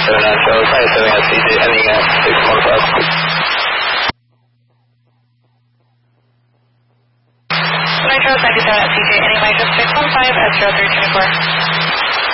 Nitro 57 at CJ, ending at 615. Nitro 57 at CJ, ending Nitro 615 at 0324.